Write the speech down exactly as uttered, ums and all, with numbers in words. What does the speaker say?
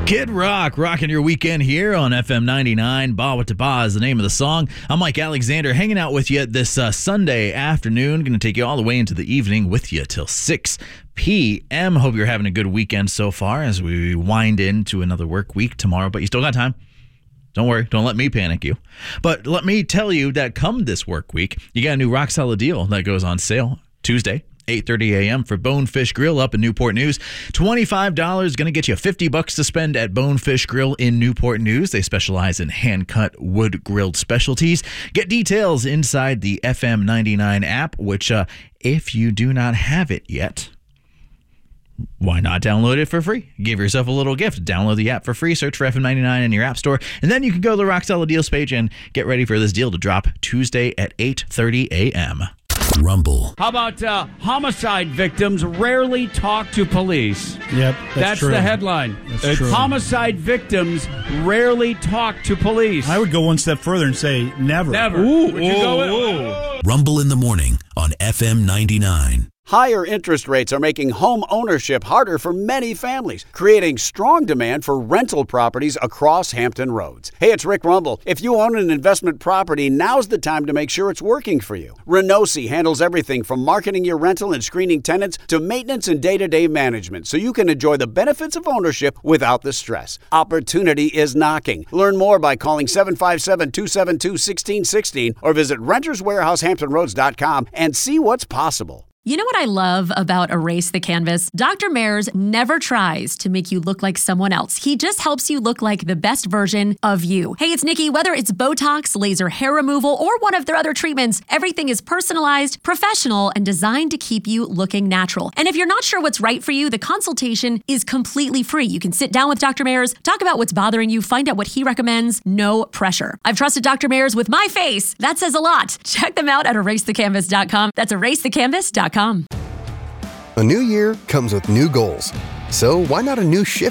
Kid Rock, rocking your weekend here on F M ninety-nine. Ba What to Ba is the name of the song. I'm Mike Alexander, hanging out with you this uh, Sunday afternoon. Going to take you all the way into the evening with you till six p.m. Hope you're having a good weekend so far as we wind into another work week tomorrow, but you still got time. Don't worry. Don't let me panic you. But let me tell you that come this work week, you got a new rock solid deal that goes on sale Tuesday, eight thirty a.m. for Bonefish Grill up in Newport News. twenty-five dollars going to get you fifty bucks to spend at Bonefish Grill in Newport News. They specialize in hand-cut wood-grilled specialties. Get details inside the F M ninety-nine app, which uh, if you do not have it yet, why not download it for free? Give yourself a little gift. Download the app for free. Search for F M ninety-nine in your app store. And then you can go to the Rock Solid Deals page and get ready for this deal to drop Tuesday at eight thirty a.m. Rumble. How about uh, homicide victims rarely talk to police? Yep, that's, that's true. the headline. That's It's true. Homicide victims rarely talk to police. I would go one step further and say never. Never. Ooh, Would you go with- ooh. Rumble in the morning on F M ninety-nine. Higher interest rates are making home ownership harder for many families, creating strong demand for rental properties across Hampton Roads. Hey, it's Rick Rumble. If you own an investment property, now's the time to make sure it's working for you. Renosi handles everything from marketing your rental and screening tenants to maintenance and day-to-day management, so you can enjoy the benefits of ownership without the stress. Opportunity is knocking. Learn more by calling seven five seven, two seven two, one six one six or visit renters warehouse hampton roads dot com and see what's possible. You know what I love about Erase the Canvas? Doctor Mayers never tries to make you look like someone else. He just helps you look like the best version of you. Hey, it's Nikki. Whether it's Botox, laser hair removal, or one of their other treatments, everything is personalized, professional, and designed to keep you looking natural. And if you're not sure what's right for you, the consultation is completely free. You can sit down with Doctor Mayers, talk about what's bothering you, find out what he recommends. No pressure. I've trusted Doctor Mayers with my face. That says a lot. Check them out at erase the canvas dot com. That's erase the canvas dot com. A new year comes with new goals. So why not a new shift